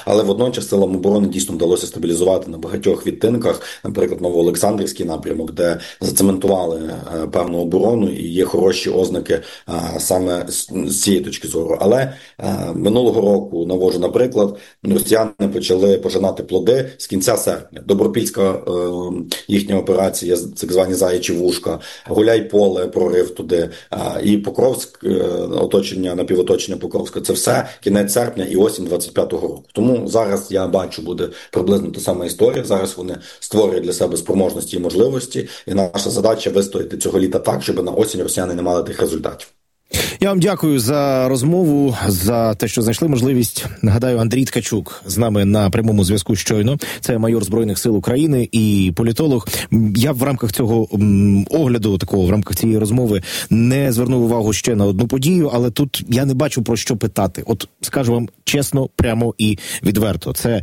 Але водночас силам оборони дійсно вдалося стабілізувати на багатьох відтинках, наприклад, Новоолександрівський напрямок, де зацементували певну оборону і є хороші ознаки саме з цієї точки зору. Але минулого року, навожу наприклад, росіяни почали пожинати плоди з кінця серпня. Добропільська їхня операція, так звані заячі вушка, Гуляйполе, прорив туди, і Покровськ, напівоточення Покровська. Це все кінець серпня і осінь 25-го року. Тому зараз я бачу, буде приблизно та сама історія. Зараз вони створюють для себе спроможності і можливості, і наша задача вистояти цього літа так, щоб на осінь росіяни не мали тих результатів. Я вам дякую за розмову, за те, що знайшли можливість. Нагадаю, Андрій Ткачук з нами на прямому зв'язку щойно. Це майор Збройних сил України і політолог. Я в рамках цього огляду, в рамках цієї розмови, не звернув увагу ще на одну подію, але тут я не бачу про що питати. От скажу вам чесно, прямо і відверто. Це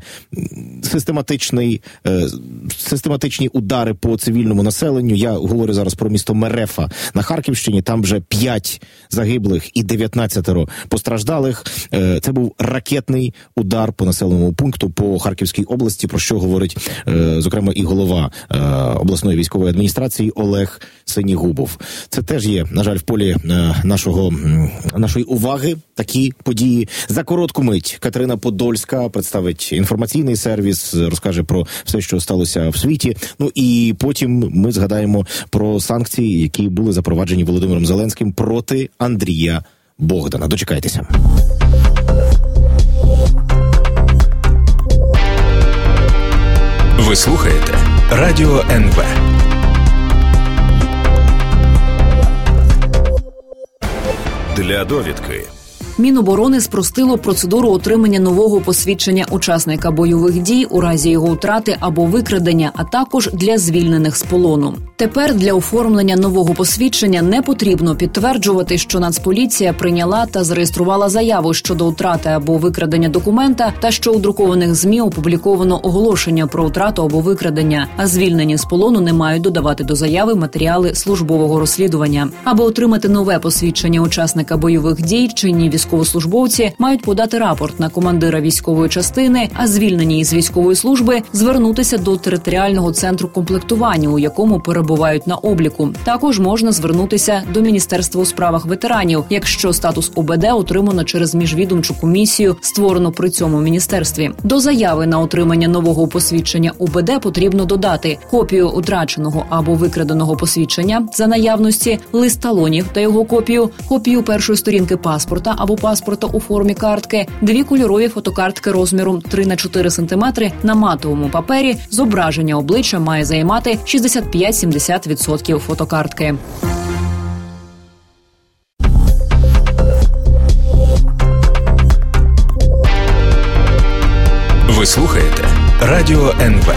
систематичні удари по цивільному населенню. Я говорю зараз про місто Мерефа на Харківщині. Там вже 5 загиблих і 19 постраждалих. Це був ракетний удар по населеному пункту по Харківській області, про що говорить, зокрема, і голова обласної військової адміністрації Олег Синігубов. Це теж є, на жаль, в полі нашої уваги такі події. За коротку мить Катерина Подольська представить інформаційний сервіс, розкаже про все, що сталося в світі. Ну і потім ми згадаємо про санкції, які були запроваджені Володимиром Зеленським проти Андрія Богдана. Дочекайтеся. Ви слухаєте Радіо НВ. Для довідки. Міноборони спростило процедуру отримання нового посвідчення учасника бойових дій у разі його втрати або викрадення, а також для звільнених з полону. Тепер для оформлення нового посвідчення не потрібно підтверджувати, що Нацполіція прийняла та зареєструвала заяву щодо втрати або викрадення документа та що у друкованих ЗМІ опубліковано оголошення про втрату або викрадення, а звільнені з полону не мають додавати до заяви матеріали службового розслідування. Аби отримати нове посвідчення учасника бойових дій, чинні військовослужбовці мають подати рапорт на командира військової частини, а звільнені із військової служби звернутися до територіального центру комплектування, у якому перебувають на обліку. Також можна звернутися до Міністерства у справах ветеранів, якщо статус ОБД отримано через міжвідомчу комісію, створену при цьому міністерстві. До заяви на отримання нового посвідчення ОБД потрібно додати копію утраченого або викраденого посвідчення за наявності, лист талонів та його копію першої сторінки паспорта або паспорта у формі картки, 2 кольорові фотокартки розміром 3х4 см на матовому папері. Зображення обличчя має займати 65-70% фотокартки. Ви слухаєте Радіо НВ.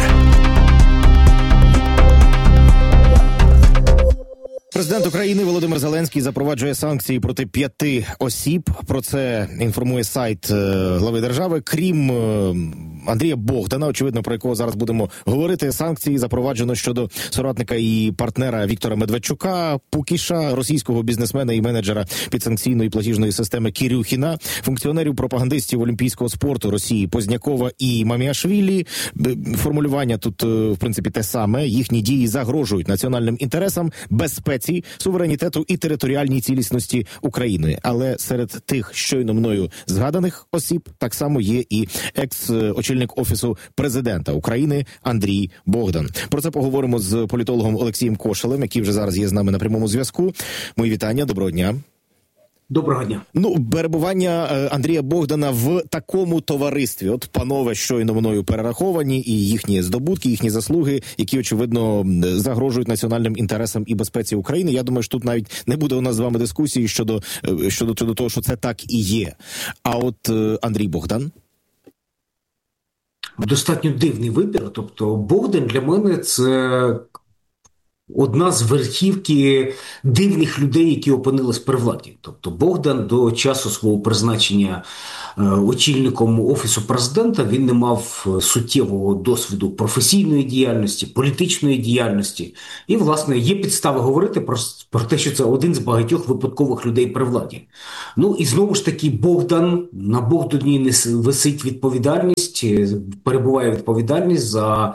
Президент України Володимир Зеленський запроваджує санкції проти 5 осіб. Про це інформує сайт глави держави. Крім Андрія Богдана, очевидно, про якого зараз будемо говорити, санкції запроваджено щодо соратника і партнера Віктора Медведчука, Пукіша, російського бізнесмена і менеджера підсанкційної платіжної системи Кірюхіна, функціонерів пропагандистів олімпійського спорту Росії Познякова і Маміашвілі. Формулювання тут, в принципі, те саме. Їхні дії загрожують національним інтересам, безпеці, суверенітету і територіальній цілісності України. Але серед тих щойно мною згаданих осіб так само є і екс-очільник Офісу президента України Андрій Богдан. Про це поговоримо з політологом Олексієм Кошелем, який вже зараз є з нами на прямому зв'язку. Мої вітання, доброго дня. Доброго дня. Перебування Андрія Богдана в такому товаристві. От панове щойно мною перераховані, і їхні здобутки, їхні заслуги, які, очевидно, загрожують національним інтересам і безпеці України. Я думаю, що тут навіть не буде у нас з вами дискусії щодо того, що це так і є. А от Андрій Богдан? Достатньо дивний вибір. Тобто Богдан для мене це одна з верхівки дивних людей, які опинились при владі. Тобто Богдан до часу свого призначення очільником Офісу президента, він не мав суттєвого досвіду професійної діяльності, політичної діяльності. І, власне, є підстави говорити про те, що це один з багатьох випадкових людей при владі. Ну і знову ж таки на Богдані висить відповідальність, перебуває відповідальність за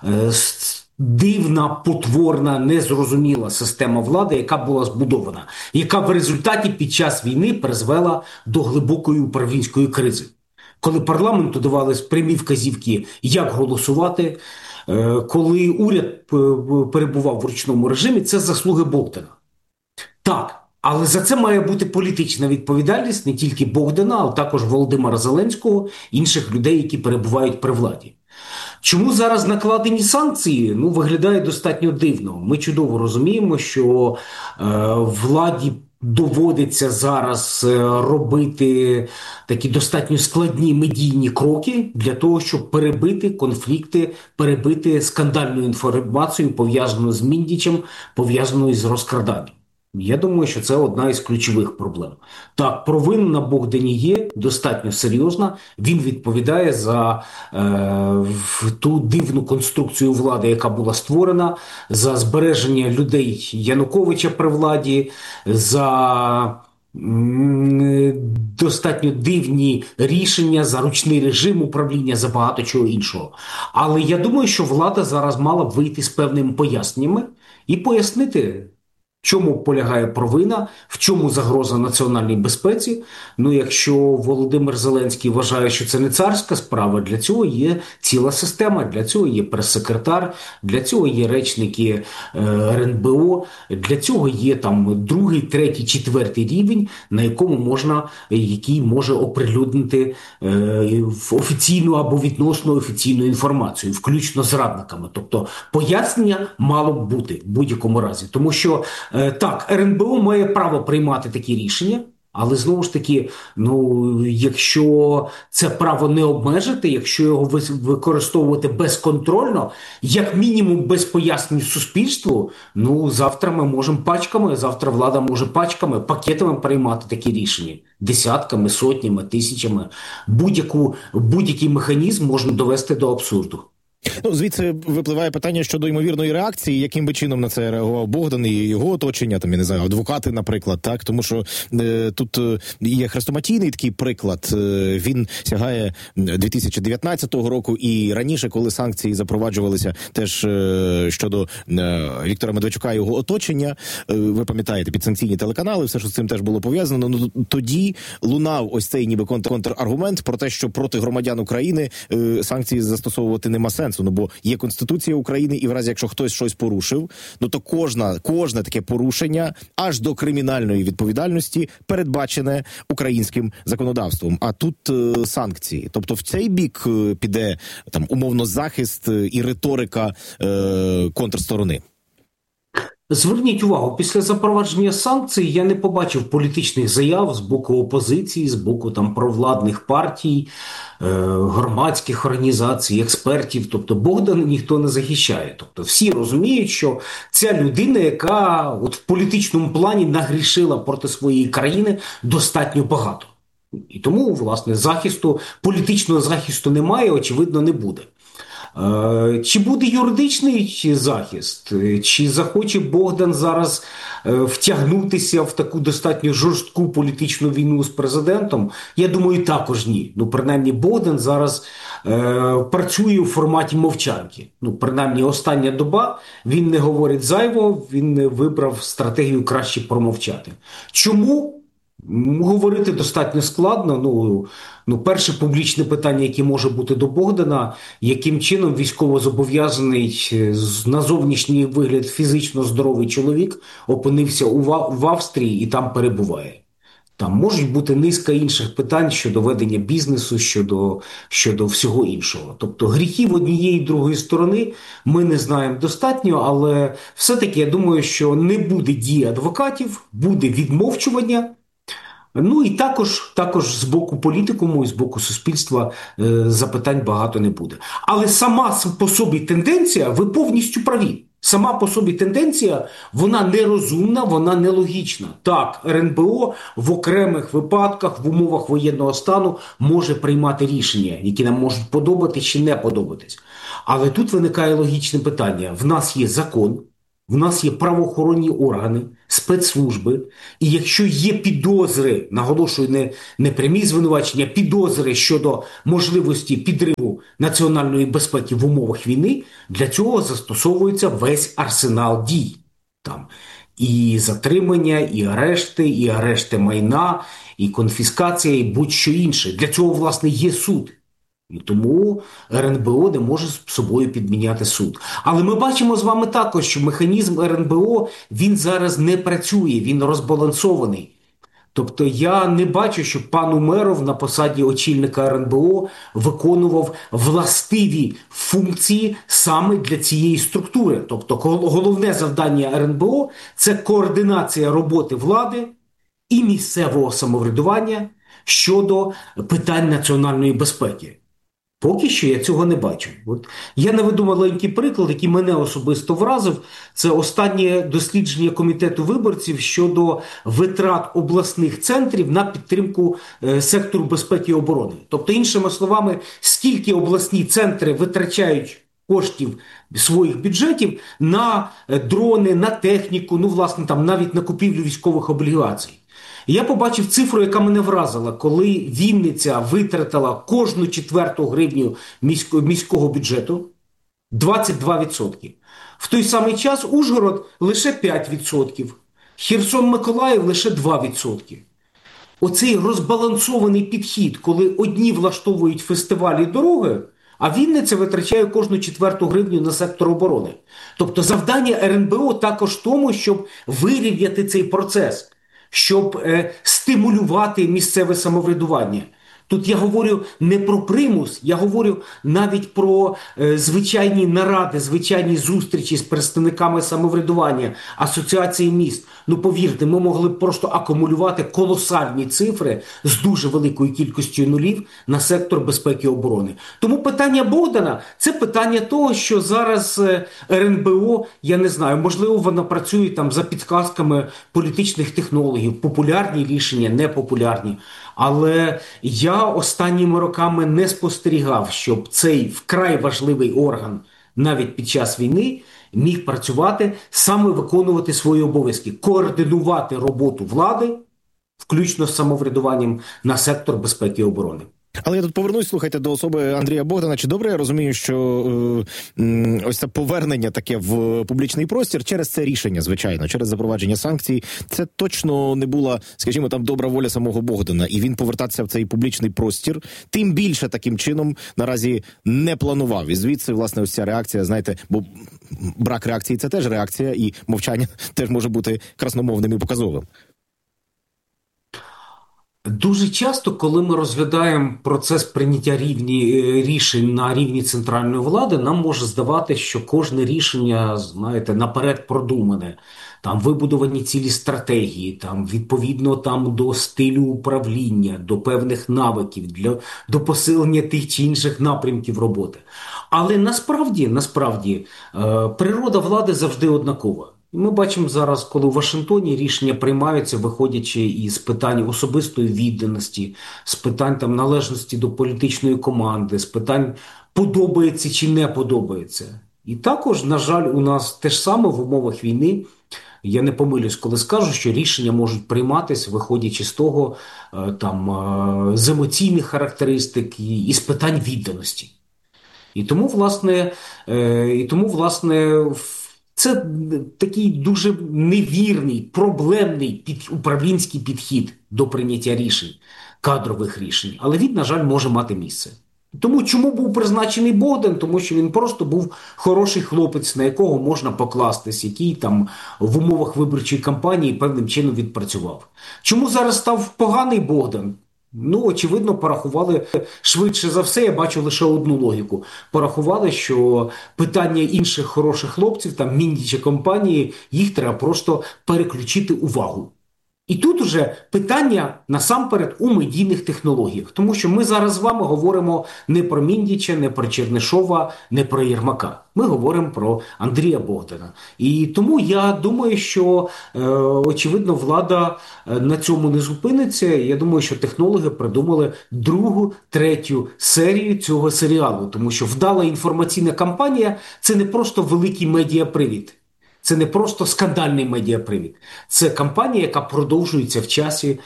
дивна, потворна, незрозуміла система влади, яка була збудована, яка в результаті під час війни призвела до глибокої управлінської кризи. Коли парламенту давались прямі вказівки, як голосувати, коли уряд перебував в ручному режимі, це заслуги Богдана. Так, але за це має бути політична відповідальність не тільки Богдана, але також Володимира Зеленського, інших людей, які перебувають при владі. Чому зараз накладені санкції? Ну, виглядає достатньо дивно. Ми чудово розуміємо, що владі доводиться зараз робити такі достатньо складні медійні кроки для того, щоб перебити конфлікти, перебити скандальну інформацію, пов'язану з Міндічем, пов'язану з розкраданням. Я думаю, що це одна із ключових проблем. Так, провина на Богдані є достатньо серйозна. Він відповідає за ту дивну конструкцію влади, яка була створена, за збереження людей Януковича при владі, за достатньо дивні рішення, за ручний режим управління, за багато чого іншого. Але я думаю, що влада зараз мала б вийти з певними поясненнями і пояснити, в чому полягає провина, в чому загроза національній безпеці. Ну, якщо Володимир Зеленський вважає, що це не царська справа, для цього є ціла система, для цього є прес-секретар, для цього є речники РНБО, для цього є там другий, третій, четвертий рівень, на який може оприлюднити офіційну або відносно офіційну інформацію, включно з радниками. Тобто пояснення мало б бути в будь-якому разі. Тому що так, РНБО має право приймати такі рішення, але знову ж таки, якщо це право не обмежити, якщо його використовувати безконтрольно, як мінімум без пояснень суспільству, завтра ми можемо завтра влада може пакетами приймати такі рішення. Десятками, сотнями, тисячами. Будь-який механізм можна довести до абсурду. Звідси випливає питання щодо ймовірної реакції, яким би чином на це реагував Богдан і його оточення, там, я не знаю, адвокати, наприклад, так? Тому що тут є хрестоматійний такий приклад, він сягає 2019 року і раніше, коли санкції запроваджувалися теж щодо Віктора Медведчука і його оточення, ви пам'ятаєте, підсанкційні телеканали, все, що з цим теж було пов'язано, тоді лунав ось цей ніби контраргумент про те, що проти громадян України санкції застосовувати нема сенсу. Бо є Конституція України, і в разі, якщо хтось щось порушив, то кожне таке порушення аж до кримінальної відповідальності передбачене українським законодавством. А тут санкції. Тобто в цей бік піде там умовно захист і риторика контрсторони. Зверніть увагу, після запровадження санкцій я не побачив політичних заяв з боку опозиції, з боку провладних партій, громадських організацій, експертів. Тобто Богдана ніхто не захищає. Тобто всі розуміють, що ця людина, яка в політичному плані нагрішила проти своєї країни достатньо багато. І тому, власне, політичного захисту немає, очевидно, не буде. Чи буде юридичний захист, чи захоче Богдан зараз втягнутися в таку достатньо жорстку політичну війну з президентом? Я думаю, також ні. Принаймні Богдан зараз працює у форматі мовчанки. Принаймні остання доба він не говорить зайвого, він вибрав стратегію краще промовчати. Чому? Говорити достатньо складно. Перше публічне питання, яке може бути до Богдана, яким чином військовозобов'язаний на зовнішній вигляд фізично здоровий чоловік опинився в Австрії і там перебуває. Там можуть бути низка інших питань щодо ведення бізнесу, щодо всього іншого. Тобто гріхів однієї і другої сторони ми не знаємо достатньо, але все-таки я думаю, що не буде дії адвокатів, буде відмовчування. І також з боку політикуму і з боку суспільства запитань багато не буде. Але сама по собі тенденція, ви повністю праві. Сама по собі тенденція, вона нерозумна, вона нелогічна. Так, РНБО в окремих випадках, в умовах воєнного стану може приймати рішення, які нам можуть подобатись чи не подобатись. Але тут виникає логічне питання. В нас є закон, в нас є правоохоронні органи, спецслужби, і якщо є підозри, наголошую, не прямі звинувачення, підозри щодо можливості підриву національної безпеки в умовах війни, для цього застосовується весь арсенал дій. Там і затримання, і арешти майна, і конфіскація, і будь-що інше. Для цього, власне, є суд. І тому РНБО не може з собою підміняти суд. Але ми бачимо з вами також, що механізм РНБО, він зараз не працює, він розбалансований. Тобто я не бачу, що пан Умеров на посаді очільника РНБО виконував властиві функції саме для цієї структури. Тобто головне завдання РНБО – це координація роботи влади і місцевого самоврядування щодо питань національної безпеки. Поки що я цього не бачу. От я наведу маленький приклад, який мене особисто вразив. Це останнє дослідження Комітету виборців щодо витрат обласних центрів на підтримку сектору безпеки і оборони. Тобто, іншими словами, скільки обласні центри витрачають коштів своїх бюджетів на дрони, на техніку, ну, власне, там навіть на купівлю військових облігацій. Я побачив цифру, яка мене вразила, коли Вінниця витратила кожну четверту гривню міського бюджету 22%. В той самий час Ужгород лише 5%, Херсон-Миколаїв лише 2%. Оцей розбалансований підхід, коли одні влаштовують фестивалі дороги, а Вінниця витрачає кожну четверту гривню на сектор оборони. Тобто завдання РНБО також в тому, щоб вирівняти цей процес, щоб стимулювати місцеве самоврядування. Тут я говорю не про примус, я говорю навіть про звичайні наради, звичайні зустрічі з представниками самоврядування, асоціації міст. Ну, повірте, ми могли б просто акумулювати колосальні цифри з дуже великою кількістю нулів на сектор безпеки і оборони. Тому питання Богдана – це питання того, що зараз РНБО, я не знаю, можливо, вона працює там за підказками політичних технологів, популярні рішення, непопулярні. Але я останніми роками не спостерігав, щоб цей вкрай важливий орган навіть під час війни міг працювати, саме виконувати свої обов'язки, координувати роботу влади, включно з самоврядуванням на сектор безпеки і оборони. Але я тут повернусь, слухайте, до особи Андрія Богдана. Чи добре я розумію, що ось це повернення таке в публічний простір через це рішення, звичайно, через запровадження санкцій, це точно не була, скажімо, там добра воля самого Богдана, і він повертатися в цей публічний простір, тим більше таким чином наразі не планував. І звідси, власне, ось ця реакція, знаєте, бо брак реакції – це теж реакція, і мовчання теж може бути красномовним і показовим. Дуже часто, коли ми розглядаємо процес прийняття рішень на рівні центральної влади, нам може здавати, що кожне рішення, знаєте, наперед продумане. Там вибудовані цілі стратегії, там відповідно там до стилю управління, до певних навиків, до посилення тих чи інших напрямків роботи. Але насправді природа влади завжди однакова. Ми бачимо зараз, коли у Вашингтоні рішення приймаються, виходячи із питань особистої відданості, з питань там належності до політичної команди, з питань подобається чи не подобається. І також, на жаль, у нас те ж саме в умовах війни. Я не помилюсь, коли скажу, що рішення можуть прийматися, виходячи з того, з емоційних характеристик і з питань відданості. І тому, власне, це такий дуже невірний, проблемний управлінський підхід до прийняття рішень, кадрових рішень. Але він, на жаль, може мати місце. Тому чому був призначений Богдан? Тому що він просто був хороший хлопець, на якого можна покластись, який там в умовах виборчої кампанії певним чином відпрацював. Чому зараз став поганий Богдан? Ну, очевидно, порахували швидше за все, я бачу лише одну логіку. Порахували, що питання інших хороших хлопців, там міні чи компанії, їх треба просто переключити увагу. І тут уже питання насамперед у медійних технологіях, тому що ми зараз з вами говоримо не про Міндіча, не про Чернишова, не про Єрмака. Ми говоримо про Андрія Богдана. І тому я думаю, що очевидно влада на цьому не зупиниться. Я думаю, що технологи придумали другу, третю серію цього серіалу, тому що вдала інформаційна кампанія – це не просто великий медіапривід. Це не просто скандальний медіапривід. Це кампанія, яка продовжується в часі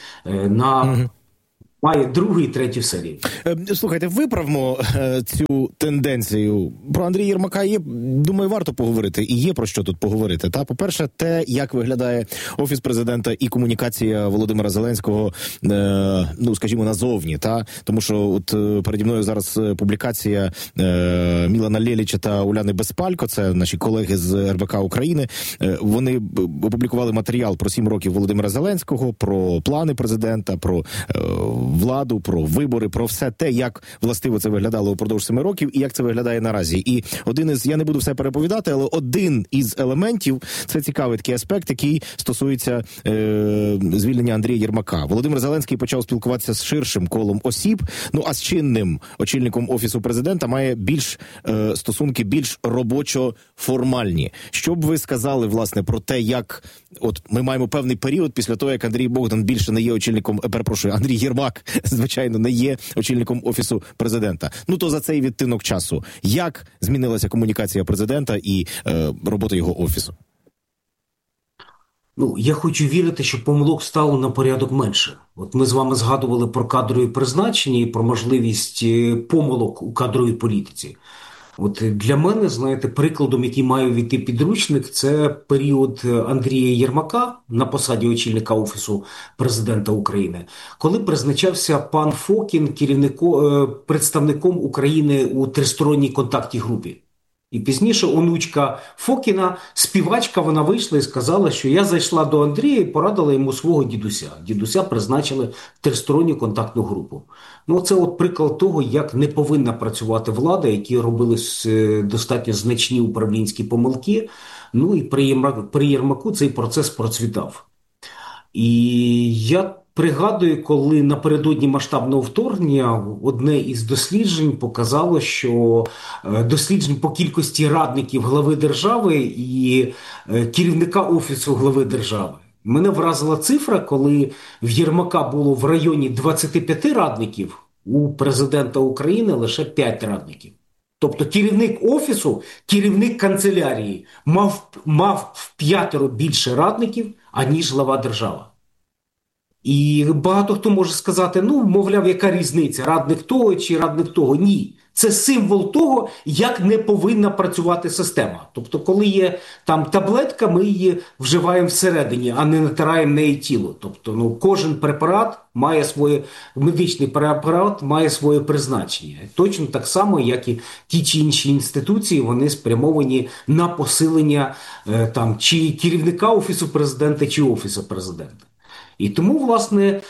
має другу і третю серію. Слухайте, виправмо цю тенденцію. Про Андрія Єрмака є, думаю, варто поговорити. І є про що тут поговорити. Та, по-перше, те, як виглядає Офіс президента і комунікація Володимира Зеленського, скажімо, назовні. Та? Тому що от переді мною зараз публікація Мілана Лєліча та Уляни Безпалько, це наші колеги з РБК України. Вони опублікували матеріал про 7 років Володимира Зеленського, про плани президента, про владу, про вибори, про все те, як властиво це виглядало упродовж 7 років і як це виглядає наразі. І я не буду все переповідати, але один із елементів, це цікавий такий аспект, який стосується звільнення Андрія Єрмака. Володимир Зеленський почав спілкуватися з ширшим колом осіб, а з чинним очільником Офісу президента має стосунки більш робочо-формальні. Що б ви сказали, власне, про те, як от ми маємо певний період після того, як Андрій Богдан більше не є очільником, Андрій Єрмак, звичайно, не є очільником Офісу президента. То за цей відтинок часу. Як змінилася комунікація президента і робота його Офісу? Я хочу вірити, що помилок стало на порядок менше. От ми з вами згадували про кадрові призначення і про можливість помилок у кадровій політиці. От для мене, знаєте, прикладом, який має війти підручник, це період Андрія Єрмака на посаді очільника Офісу президента України, коли призначався пан Фокін представником України у тристоронній контактній групі. І пізніше онучка Фокіна, співачка, вона вийшла і сказала, що я зайшла до Андрія і порадила йому свого дідуся. Дідуся призначили в тристоронню контактну групу. Це от приклад того, як не повинна працювати влада, які робили достатньо значні управлінські помилки. І при Єрмаку цей процес процвітав. І я пригадую, коли напередодні масштабного вторгнення одне із досліджень показало, що досліджень по кількості радників глави держави і керівника Офісу глави держави. Мене вразила цифра, коли в Єрмака було в районі 25 радників, у президента України лише 5 радників. Тобто керівник Офісу, керівник канцелярії мав в 5 більше радників, аніж глава держави. І багато хто може сказати, мовляв, яка різниця, радник того чи радник того. Ні. Це символ того, як не повинна працювати система. Тобто, коли є там таблетка, ми її вживаємо всередині, а не натираємо неї тіло. Тобто, кожен препарат має медичний препарат має своє призначення. Точно так само, як і ті чи інші інституції, вони спрямовані на посилення чи керівника Офісу президента, чи Офісу президента. І тому, власне,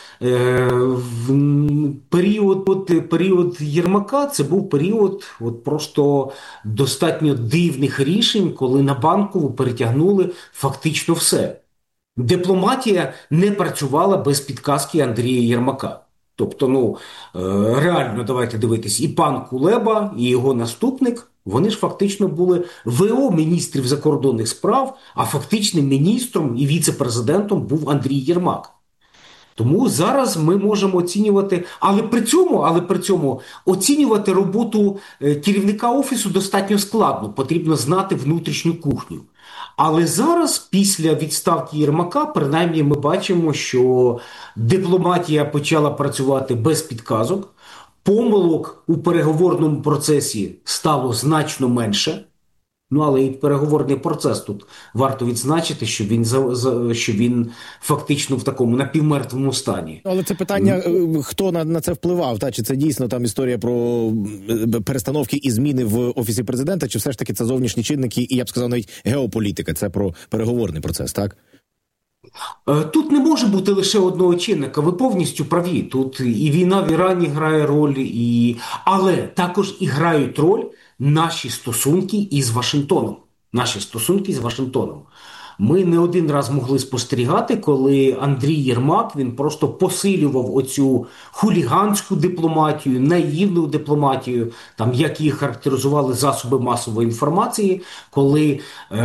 період Єрмака – це був період просто достатньо дивних рішень, коли на Банкову перетягнули фактично все. Дипломатія не працювала без підказки Андрія Єрмака. Тобто, реально, давайте дивитись, і пан Кулеба, і його наступник, вони ж фактично були ВО міністрів закордонних справ, а фактичним міністром і віце-президентом був Андрій Єрмак. Тому зараз ми можемо оцінювати, але при цьому оцінювати роботу керівника Офісу достатньо складно, потрібно знати внутрішню кухню. Але зараз, після відставки Єрмака, принаймні ми бачимо, що дипломатія почала працювати без підказок, помилок у переговорному процесі стало значно менше. Але і переговорний процес тут варто відзначити, що він фактично в такому напівмертвому стані. Але це питання, хто на це впливав? Чи це дійсно там історія про перестановки і зміни в Офісі президента, чи все ж таки це зовнішні чинники і, я б сказав, навіть геополітика, це про переговорний процес, так? Тут не може бути лише одного чинника, ви повністю праві. Тут і війна в Ірані грає роль, але також і грають роль наші стосунки із Вашингтоном. Ми не один раз могли спостерігати, коли Андрій Єрмак, він просто посилював оцю хуліганську дипломатію, наївну дипломатію, там як її характеризували засоби масової інформації, коли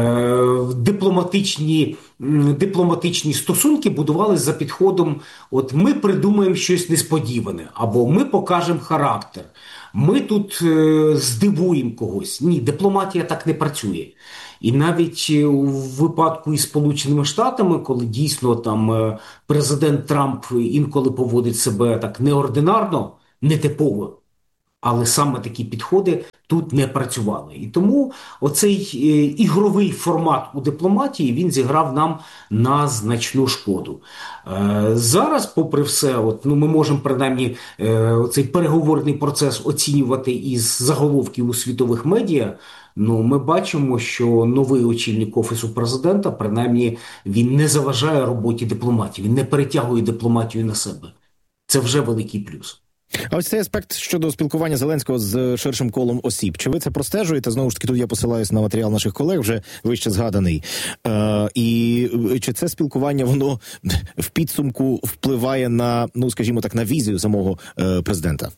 дипломатичні стосунки будувалися за підходом: от ми придумаємо щось несподіване, або ми покажемо характер, ми тут здивуємо когось. Ні, дипломатія так не працює. І навіть у випадку із Сполученими Штатами, коли дійсно там президент Трамп інколи поводить себе так неординарно, нетипово, але саме такі підходи тут не працювали. І тому оцей ігровий формат у дипломатії, він зіграв нам на значну шкоду. Зараз, попри все, ми можемо принаймні цей переговорний процес оцінювати із заголовків у світових медіа. Ми бачимо, що новий очільник Офісу президента, принаймні, він не заважає роботі дипломатії, він не перетягує дипломатію на себе. Це вже великий плюс. А ось цей аспект щодо спілкування Зеленського з ширшим колом осіб. Чи ви це простежуєте? Знову ж таки, тут я посилаюсь на матеріал наших колег, вже вище згаданий. І чи це спілкування, воно в підсумку впливає на, скажімо так, на візію самого президента?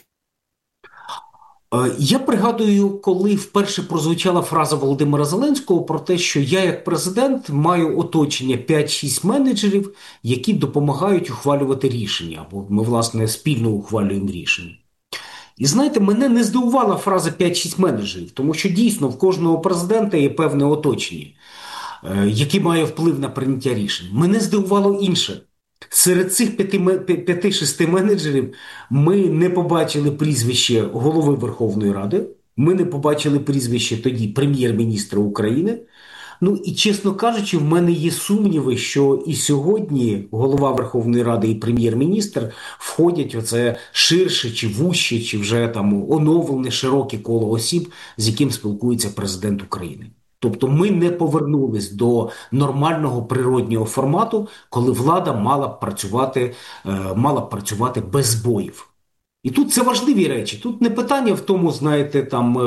Я пригадую, коли вперше прозвучала фраза Володимира Зеленського про те, що я як президент маю оточення 5-6 менеджерів, які допомагають ухвалювати рішення, або ми, власне, спільно ухвалюємо рішення. І знаєте, мене не здивувала фраза 5-6 менеджерів, тому що дійсно в кожного президента є певне оточення, яке має вплив на прийняття рішень. Мене здивувало інше. Серед цих 5-6 менеджерів ми не побачили прізвище голови Верховної Ради, ми не побачили прізвище тоді прем'єр-міністра України. І, чесно кажучи, в мене є сумніви, що і сьогодні голова Верховної Ради і прем'єр-міністр входять в це ширше чи вуще, чи вже там оновлене широке коло осіб, з яким спілкується президент України. Тобто ми не повернулись до нормального природнього формату, коли влада мала б працювати без збоїв. І тут це важливі речі. Тут не питання в тому, знаєте,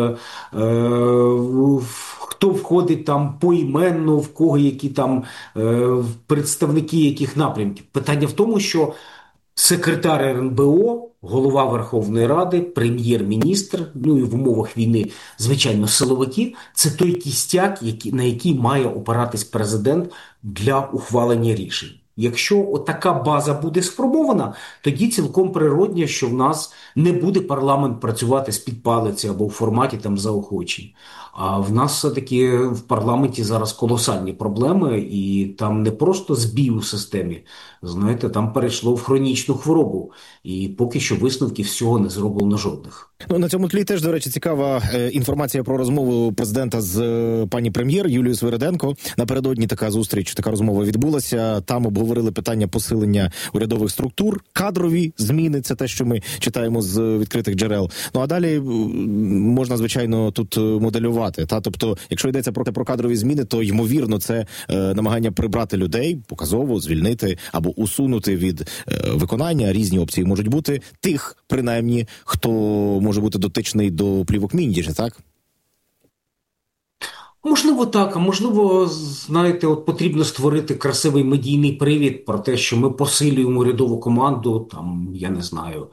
хто входить там поіменно, в кого які там представники яких напрямків. Питання в тому, що секретар РНБО, голова Верховної Ради, прем'єр-міністр, і в умовах війни, звичайно, силовики – це той кістяк, на який має опиратись президент для ухвалення рішень. Якщо така база буде сформована, тоді цілком природно, що в нас не буде парламент працювати з-під палиці або в форматі заохочень. А в нас все-таки в парламенті зараз колосальні проблеми, і там не просто збій у системі, знаєте, там перейшло в хронічну хворобу. І поки що висновків з цього не зроблено жодних. На цьому тлі теж, до речі, цікава інформація про розмову президента з пані прем'єр Юлією Свириденко. Напередодні така зустріч, така розмова відбулася. Там обговорили питання посилення урядових структур, кадрові зміни, це те, що ми читаємо з відкритих джерел. А далі можна, звичайно, тут моделювати. Тобто, якщо йдеться про кадрові зміни, то, ймовірно, це намагання прибрати людей, показово звільнити або усунути від виконання. Різні опції можуть бути. Тих, принаймні, хто може бути дотичний до плівок Міндіча, так? Можливо, так. А можливо, знаєте, потрібно створити красивий медійний привід про те, що ми посилюємо урядову команду, я не знаю,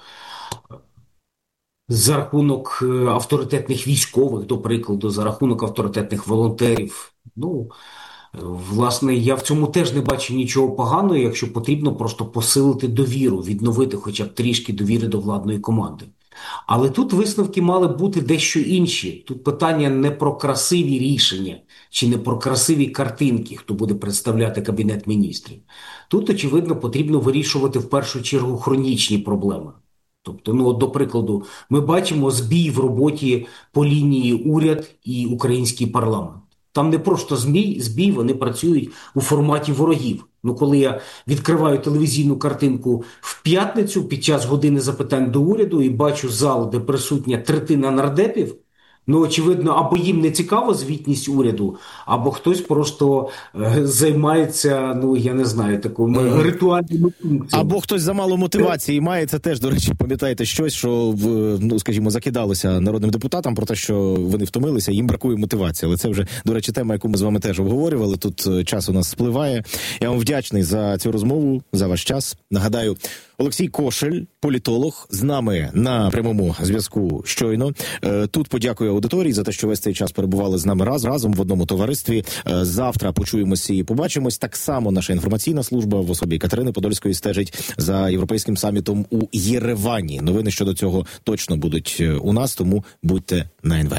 за рахунок авторитетних військових, до прикладу, за рахунок авторитетних волонтерів. Власне, я в цьому теж не бачу нічого поганого, якщо потрібно просто посилити довіру, відновити хоча б трішки довіри до владної команди. Але тут висновки мали бути дещо інші. Тут питання не про красиві рішення, чи не про красиві картинки, хто буде представляти Кабінет міністрів. Тут, очевидно, потрібно вирішувати в першу чергу хронічні проблеми. Тобто, до прикладу, ми бачимо збій в роботі по лінії уряд і український парламент. Там не просто збій, вони працюють у форматі ворогів. Коли я відкриваю телевізійну картинку в п'ятницю під час години запитань до уряду і бачу зал, де присутня третина нардепів, Очевидно, або їм не цікава звітність уряду, або хтось просто займається, я не знаю, такими ритуальними функціями. Або хтось замало мотивації має. Це теж, до речі, пам'ятаєте щось, що, скажімо, закидалося народним депутатам про те, що вони втомилися, їм бракує мотивації. Але це вже, до речі, тема, яку ми з вами теж обговорювали. Тут час у нас спливає. Я вам вдячний за цю розмову, за ваш час. Нагадаю, Олексій Кошель, політолог, з нами на прямому зв'язку щойно. Тут подякую аудиторії за те, що весь цей час перебували з нами разом в одному товаристві. Завтра почуємося і побачимось. Так само наша інформаційна служба в особі Катерини Подольської стежить за європейським самітом у Єревані. Новини щодо цього точно будуть у нас, тому будьте на НВ.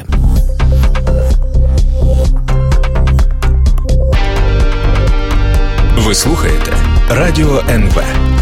Ви слухаєте Радіо НВ.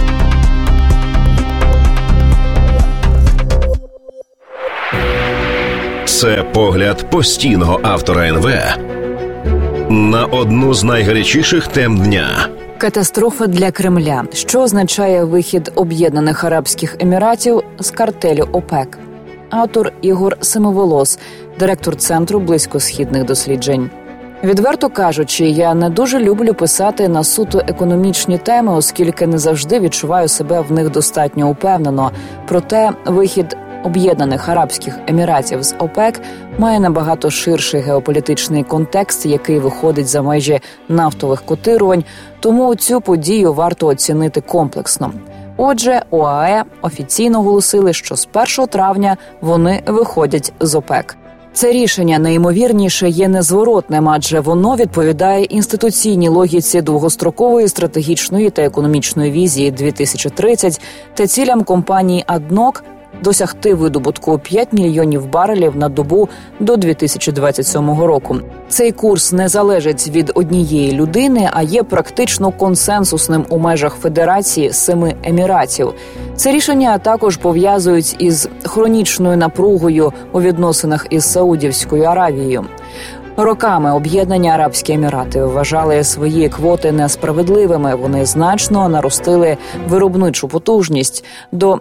Це погляд постійного автора НВ на одну з найгарячіших тем дня. Катастрофа для Кремля. Що означає вихід Об'єднаних Арабських Еміратів з картелю ОПЕК? Автор Ігор Семиволос, директор Центру близькосхідних досліджень. Відверто кажучи, я не дуже люблю писати на суто економічні теми, оскільки не завжди відчуваю себе в них достатньо упевнено. Проте вихід Об'єднаних Арабських Еміратів з ОПЕК має набагато ширший геополітичний контекст, який виходить за межі нафтових котирувань, тому цю подію варто оцінити комплексно. Отже, ОАЕ офіційно оголосили, що з 1 травня вони виходять з ОПЕК. Це рішення найімовірніше є незворотним, адже воно відповідає інституційній логіці довгострокової стратегічної та економічної візії 2030 та цілям компанії ADNOC досягти видобутку 5 мільйонів барелів на добу до 2027 року. Цей курс не залежить від однієї людини, а є практично консенсусним у межах Федерації 7 Еміратів. Це рішення також пов'язують із хронічною напругою у відносинах із Саудівською Аравією. Роками Об'єднані Арабські Емірати вважали свої квоти несправедливими. Вони значно наростили виробничу потужність до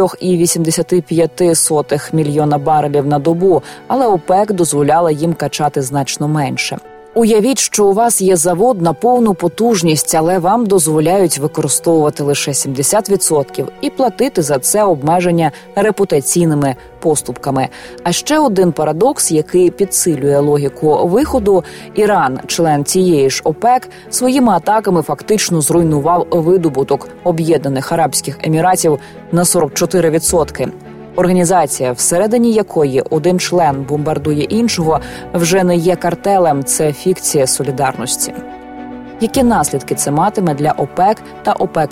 4,85 мільйона барелів на добу, але ОПЕК дозволяла їм качати значно менше. Уявіть, що у вас є завод на повну потужність, але вам дозволяють використовувати лише 70% і платити за це обмеження репутаційними поступками. А ще один парадокс, який підсилює логіку виходу: Іран, член цієї ж ОПЕК, своїми атаками фактично зруйнував видобуток Об'єднаних Арабських Еміратів на 44%. Організація, всередині якої один член бомбардує іншого, вже не є картелем, це фікція солідарності. Які наслідки це матиме для ОПЕК та ОПЕК+?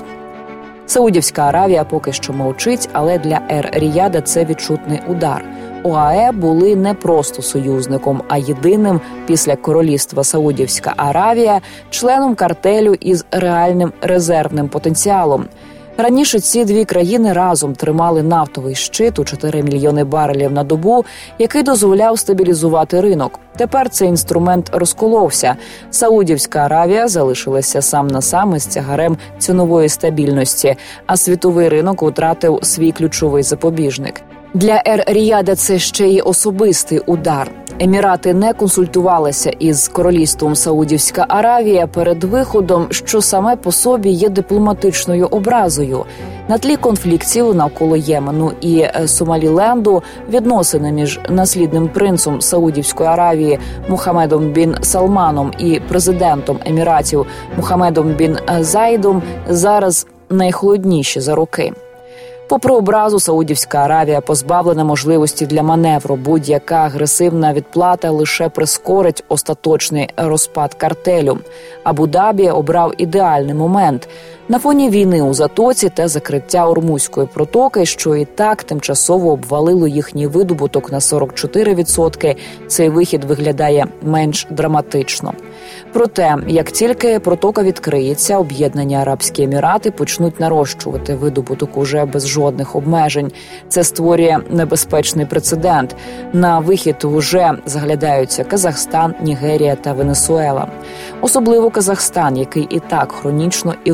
Саудівська Аравія поки що мовчить, але для Ер-Ріяда це відчутний удар. ОАЕ були не просто союзником, а єдиним після королівства Саудівська Аравія членом картелю із реальним резервним потенціалом. Раніше ці дві країни разом тримали нафтовий щит у 4 мільйони барелів на добу, який дозволяв стабілізувати ринок. Тепер цей інструмент розколовся. Саудівська Аравія залишилася сам на сам із тягарем цінової стабільності, а світовий ринок втратив свій ключовий запобіжник. Для Ер-Ріяда це ще й особистий удар. Емірати не консультувалися із королівством Саудівська Аравія перед виходом, що саме по собі є дипломатичною образою. На тлі конфліктів навколо Ємену і Сомаліленду відносини між наслідним принцем Саудівської Аравії Мухаммедом бін Салманом і президентом Еміратів Мухаммедом бін Заїдом зараз найхолодніші за роки. Попри образу, Саудівська Аравія позбавлена можливості для маневру. Будь-яка агресивна відплата лише прискорить остаточний розпад картелю. Абу-Дабі обрав ідеальний момент. На фоні війни у Затоці та закриття Ормузької протоки, що і так тимчасово обвалило їхній видобуток на 44%, цей вихід виглядає менш драматично. Проте, як тільки протока відкриється, Об'єднані Арабські Емірати почнуть нарощувати видобуток уже без жодних обмежень. Це створює небезпечний прецедент. На вихід уже заглядаються Казахстан, Нігерія та Венесуела. Особливо Казахстан, який і так хронічно ігнорує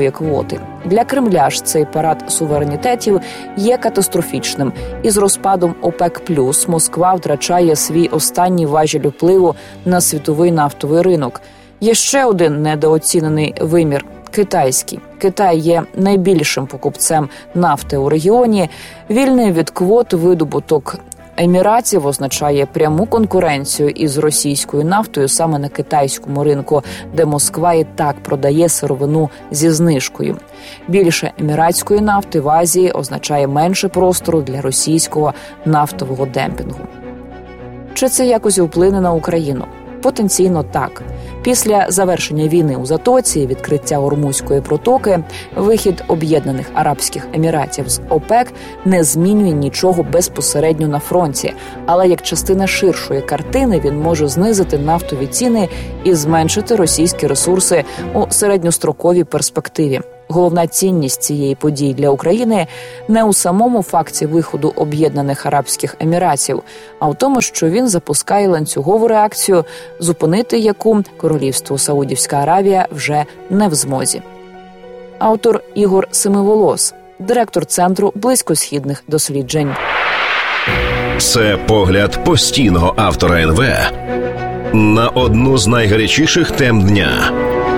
нафтової квоти. Для Кремля ж цей парад суверенітетів є катастрофічним. Із розпадом ОПЕК+, Москва втрачає свій останній важіль впливу на світовий нафтовий ринок. Є ще один недооцінений вимір – китайський. Китай є найбільшим покупцем нафти у регіоні. Вільний від квот видобуток Еміратів означає пряму конкуренцію із російською нафтою саме на китайському ринку, де Москва і так продає сировину зі знижкою. Більше еміратської нафти в Азії означає менше простору для російського нафтового демпінгу. Чи це якось вплине на Україну? Потенційно так. Після завершення війни у Затоці, відкриття Ормузької протоки, вихід Об'єднаних Арабських Еміратів з ОПЕК не змінює нічого безпосередньо на фронті, але як частина ширшої картини він може знизити нафтові ціни і зменшити російські ресурси у середньостроковій перспективі. Головна цінність цієї події для України не у самому факті виходу Об'єднаних Арабських Еміратів, а в тому, що він запускає ланцюгову реакцію, зупинити яку королівство Саудівська Аравія вже не в змозі. Автор Ігор Семиволос, директор Центру близькосхідних досліджень. Це погляд постійного автора НВ на одну з найгарячіших тем дня.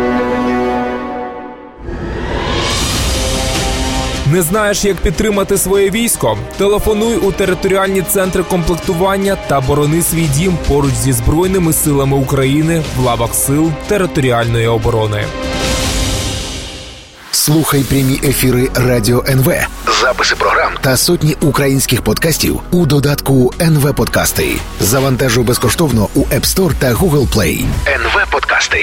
Не знаєш, як підтримати своє військо? Телефонуй у територіальні центри комплектування та борони свій дім поруч зі Збройними силами України в лавах Сил територіальної оборони. Слухай прямі ефіри Радіо НВ, записи програм та сотні українських подкастів у додатку НВ Подкасти. Завантажуй безкоштовно у App Store та Google Play. НВ Подкасти.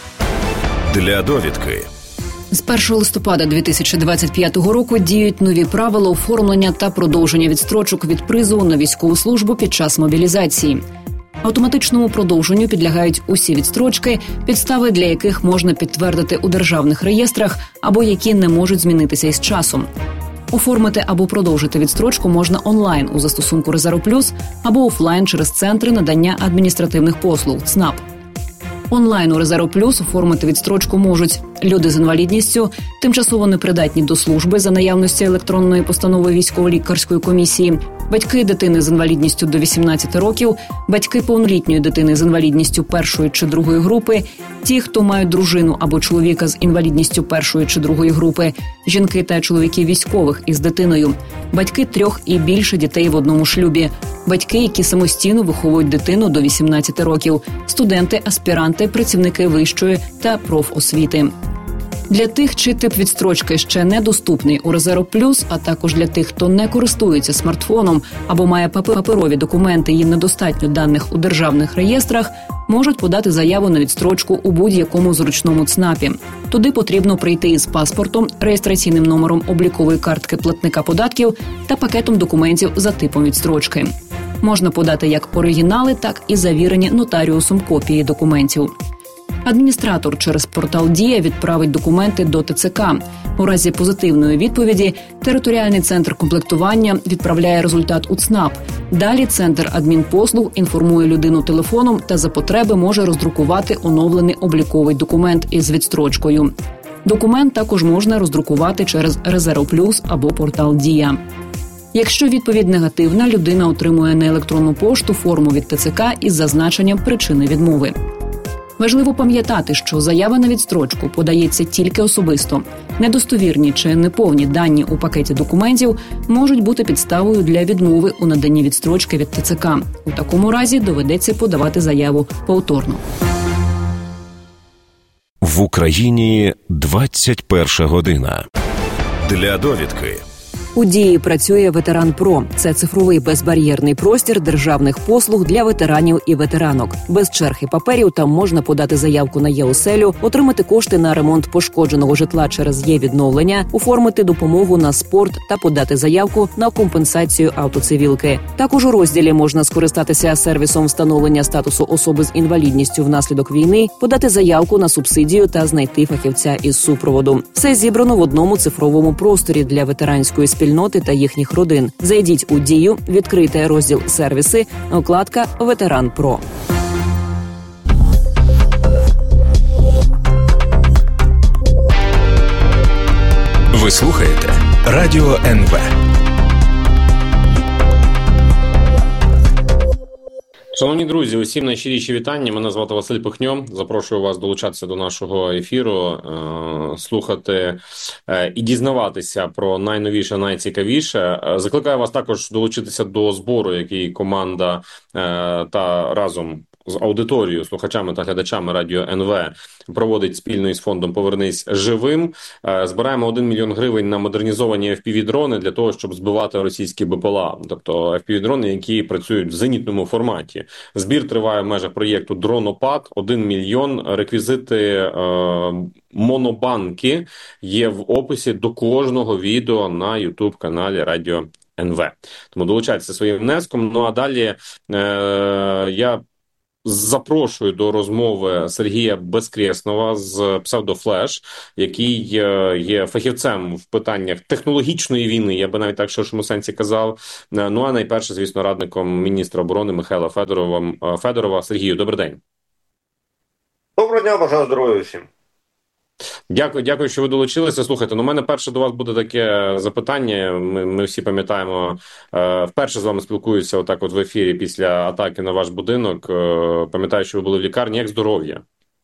Для довідки. З 1 листопада 2025 року діють нові правила оформлення та продовження відстрочок від призову на військову службу під час мобілізації. Автоматичному продовженню підлягають усі відстрочки, підстави для яких можна підтвердити у державних реєстрах або які не можуть змінитися із часом. Оформити або продовжити відстрочку можна онлайн у застосунку Резерв Плюс або офлайн через центри надання адміністративних послуг ЦНАП. Онлайн у Резерв Плюс оформити відстрочку можуть люди з інвалідністю, тимчасово непридатні до служби за наявності електронної постанови військово-лікарської комісії, батьки дитини з інвалідністю до 18 років, батьки повнолітньої дитини з інвалідністю першої чи другої групи, ті, хто мають дружину або чоловіка з інвалідністю першої чи другої групи, жінки та чоловіки військових із дитиною, батьки 3 і більше дітей в одному шлюбі, батьки, які самостійно виховують дитину до 18 років, студенти, аспіранти, працівники вищої та профосвіти. Для тих, чий тип відстрочки ще недоступний у Резерв Плюс, а також для тих, хто не користується смартфоном або має паперові документи і недостатньо даних у державних реєстрах, можуть подати заяву на відстрочку у будь-якому зручному ЦНАПі. Туди потрібно прийти із паспортом, реєстраційним номером облікової картки платника податків та пакетом документів за типом відстрочки. Можна подати як оригінали, так і завірені нотаріусом копії документів. Адміністратор через портал «Дія» відправить документи до ТЦК. У разі позитивної відповіді територіальний центр комплектування відправляє результат у ЦНАП. Далі центр адмінпослуг інформує людину телефоном та за потреби може роздрукувати оновлений обліковий документ із відстрочкою. Документ також можна роздрукувати через Резерв Плюс або портал «Дія». Якщо відповідь негативна, людина отримує на електронну пошту форму від ТЦК із зазначенням причини відмови. Важливо пам'ятати, що заява на відстрочку подається тільки особисто. Недостовірні чи неповні дані у пакеті документів можуть бути підставою для відмови у наданні відстрочки від ТЦК. У такому разі доведеться подавати заяву повторно. В Україні 21 година. Для довідки. У «Дії» працює «Ветеран Про». Це цифровий безбар'єрний простір державних послуг для ветеранів і ветеранок. Без черг і паперів там можна подати заявку на Є-оселю, отримати кошти на ремонт пошкодженого житла через Є-відновлення, оформити допомогу на спорт та подати заявку на компенсацію автоцивілки. Також у розділі можна скористатися сервісом встановлення статусу особи з інвалідністю внаслідок війни, подати заявку на субсидію та знайти фахівця із супроводу. Все зібрано в одному цифровому просторі для ветеранської спільноти та їхніх родин. Зайдіть у «Дію», відкрийте розділ «Сервіси», вкладка «Ветеран Про». Ви слухаєте Радіо НВ. Шановні друзі, усім найщиріші вітання. Мене звати Василь Пихньо. Запрошую вас долучатися до нашого ефіру, слухати і дізнаватися про найновіше, найцікавіше. Закликаю вас також долучитися до збору, який команда та разом з аудиторією, слухачами та глядачами Радіо НВ проводить спільно із фондом «Повернись живим». Збираємо 1 мільйон гривень на модернізовані FPV-дрони для того, щоб збивати російські БПЛА, тобто FPV-дрони, які працюють в зенітному форматі. Збір триває в межах проєкту «Дронопад», 1 мільйон. Реквізити монобанки є в описі до кожного відео на YouTube-каналі Радіо НВ. Тому долучайтеся своїм внеском. Ну а далі я запрошую до розмови Сергія Безкреснова з псевдофлеш, який є фахівцем в питаннях технологічної війни, я би навіть так в ширшому сенсі казав. Ну а найперше, звісно, радником міністра оборони Михайла Федорова. Сергію, добрий день. Доброго дня, бажаю здоров'я всім. Дякую, що ви долучилися. Слухайте, у мене перше до вас буде таке запитання. Ми всі пам'ятаємо, вперше з вами спілкуюся отак от в ефірі після атаки на ваш будинок. Пам'ятаю, що ви були в лікарні. Як здоров'я?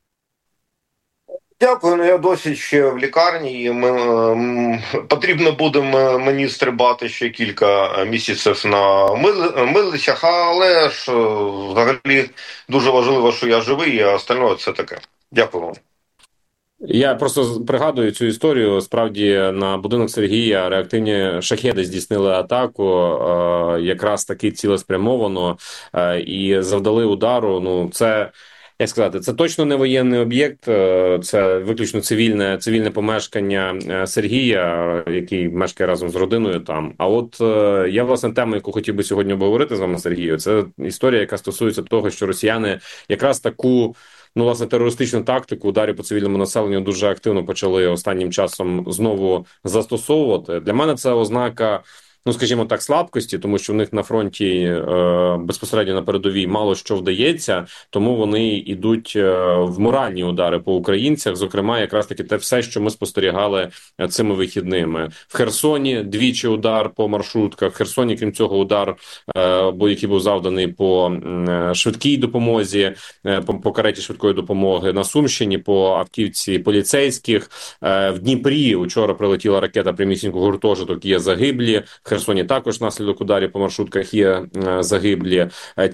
Дякую, я досі ще в лікарні. Потрібно буде мені стрибати ще кілька місяців на милицях, але ж взагалі дуже важливо, що я живий, а остальное це таке. Дякую вам. Я просто пригадую цю історію. Справді, на будинок Сергія реактивні шахеди здійснили атаку, якраз таки цілеспрямовано, і завдали удару. Ну, це, як сказати, це точно не воєнний об'єкт, це виключно цивільне помешкання Сергія, який мешкає разом з родиною там. А от я, власне, тему, яку хотів би сьогодні обговорити з вами, Сергію, це історія, яка стосується того, що росіяни якраз таку, ну, власне, терористичну тактику ударів по цивільному населенню дуже активно почали останнім часом знову застосовувати. Для мене це ознака, ну, скажімо так, слабкості, тому що в них на фронті безпосередньо на передовій мало що вдається, тому вони йдуть в моральні удари по українцях, зокрема, якраз таки те все, що ми спостерігали цими вихідними. В Херсоні двічі удар по маршрутках, в Херсоні, крім цього, удар, який був завданий по швидкій допомозі, по кареті швидкої допомоги, на Сумщині по автівці поліцейських, в Дніпрі учора прилетіла ракета прямісінько гуртожиток, є загиблі, в Херсоні також наслідок ударів по маршрутках є загиблі.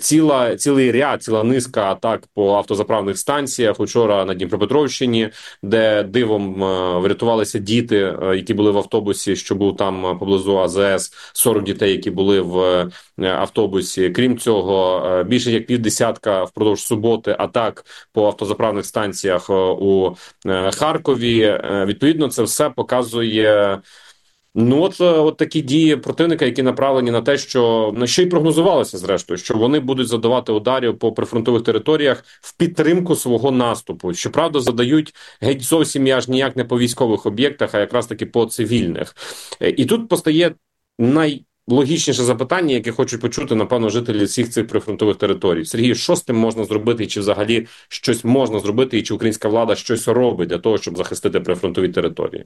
Ціла низка атак по автозаправних станціях. Учора на Дніпропетровщині, де дивом врятувалися діти, які були в автобусі, що був там поблизу АЗС, 40 дітей, які були в автобусі. Крім цього, більше як 50 впродовж суботи атак по автозаправних станціях у Харкові. Відповідно, це все показує, ну, от такі дії противника, які направлені на те, на що й прогнозувалося, зрештою, що вони будуть завдавати ударів по прифронтових територіях в підтримку свого наступу. Щоправда, задають геть зовсім аж ніяк не по військових об'єктах, а якраз таки по цивільних. І тут постає логічніше запитання, яке хочуть почути, напевно, жителі всіх цих прифронтових територій. Сергій, що з тим можна зробити, і чи взагалі щось можна зробити, і чи українська влада щось робить для того, щоб захистити прифронтові території?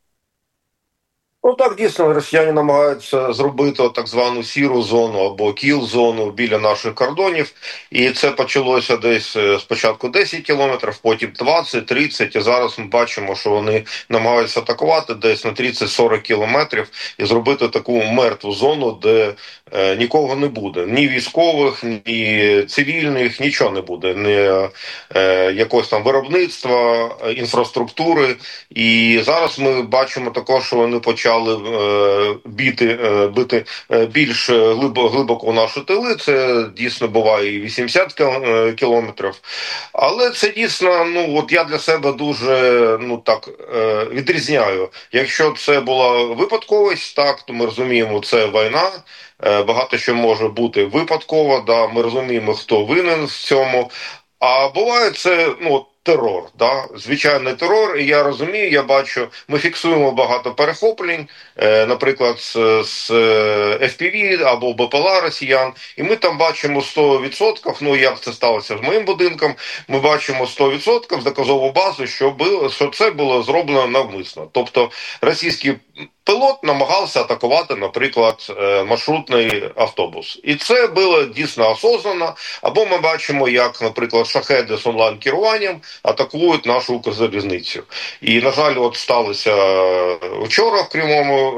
Ну так, дійсно, росіяни намагаються зробити так звану сіру зону або кіл-зону біля наших кордонів. І це почалося десь спочатку 10 кілометрів, потім 20, 30. І зараз ми бачимо, що вони намагаються атакувати десь на 30-40 кілометрів і зробити таку мертву зону, де нікого не буде. Ні військових, ні цивільних, нічого не буде. Ні якогось там виробництва, інфраструктури. І зараз ми бачимо також, що вони почали бити більш глибоко в наші тили. Це дійсно буває і 80 кілометрів. Але це дійсно, ну от я для себе дуже відрізняю. Якщо це була випадковість, так, то ми розуміємо, це війна. Багато що може бути випадково, да, ми розуміємо, хто винен в цьому. А буває це, терор, да? Звичайний терор, і я розумію, я бачу, ми фіксуємо багато перехоплень, наприклад, з FPV або БПЛА росіян, і ми там бачимо 100%, ну як це сталося з моїм будинком, ми бачимо 100% доказову базу, що це було зроблено навмисно. Тобто російський пілот намагався атакувати, наприклад, маршрутний автобус. І це було дійсно осознано. Або ми бачимо, як, наприклад, шахеди з онлайн-керуванням атакують нашу Укрзалізницю. І, на жаль, от сталося вчора в Кривому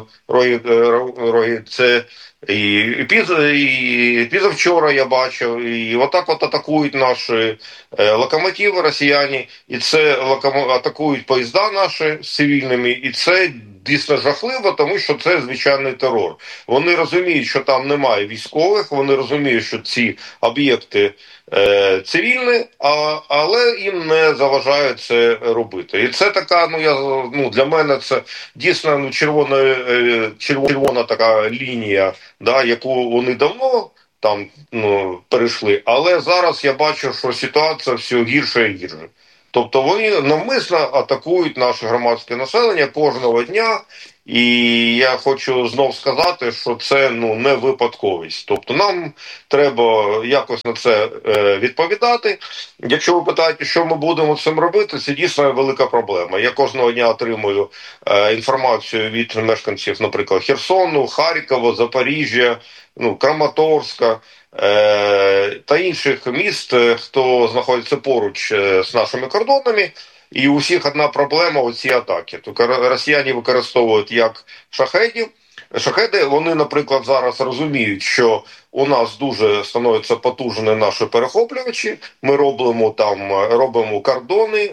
Рогі, це і позавчора я бачив, і отак от атакують наші локомотиви росіяни, і це атакують поїзда наші з цивільними, і це дійсно жахливо, тому що це звичайний терор. Вони розуміють, що там немає військових, вони розуміють, що ці об'єкти цивільні, але їм не заважають це робити. І це така, для мене це дійсно червона така лінія, да, яку вони давно там перейшли, але зараз я бачу, що ситуація все гірше і гірше. Тобто вони навмисно атакують наше громадське населення кожного дня, і я хочу знов сказати, що це не випадковість. Тобто нам треба якось на це відповідати. Якщо ви питаєте, що ми будемо з цим робити, це дійсно велика проблема. Я кожного дня отримую інформацію від мешканців, наприклад, Херсону, Харкова, Запоріжжя, Краматорська, та інших міст, хто знаходиться поруч з нашими кордонами, і у всіх одна проблема – оці атаки. Тобто росіяни використовують як шахеди, вони, наприклад, зараз розуміють, що у нас дуже становляться потужні наші перехоплювачі, ми робимо кордони,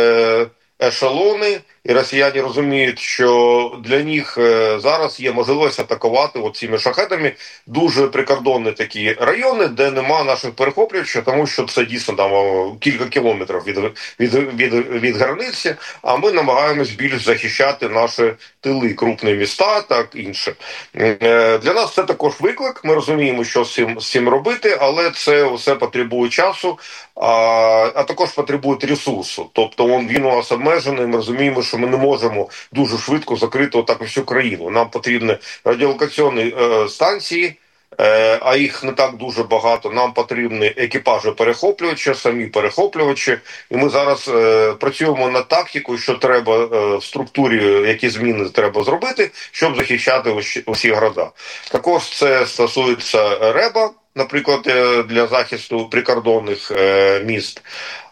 ешелони, і росіяни розуміють, що для них зараз є можливість атакувати цими шахедами дуже прикордонні такі райони, де нема наших перехоплювачів, тому що це дійсно там кілька кілометрів від границі, а ми намагаємось більш захищати наші тили, крупні міста, так інше. Для нас це також виклик, ми розуміємо, що з цим робити, але це все потребує часу, а також потребує ресурсу. Тобто він у нас обмежений, ми розуміємо, що ми не можемо дуже швидко закрити отак всю країну. Нам потрібні радіолокаційні станції, а їх не так дуже багато. Нам потрібні екіпажі перехоплювачі, самі перехоплювачі. І ми зараз працюємо над тактикою, що треба в структурі, які зміни треба зробити, щоб захищати усі города. Також це стосується РЕБа, наприклад, для захисту прикордонних міст.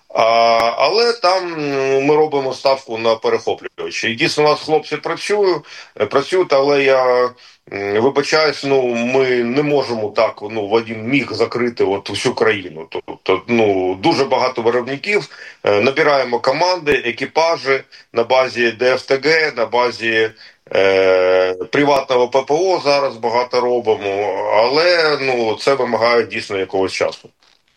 Але там ми робимо ставку на перехоплювачі. І дійсно у нас хлопці працюють, але я вибачаюсь, ми не можемо так в один міг закрити всю країну. Тобто, дуже багато виробників, набираємо команди, екіпажі на базі ДФТГ, на базі приватного ППО зараз багато робимо, але це вимагає дійсно якогось часу.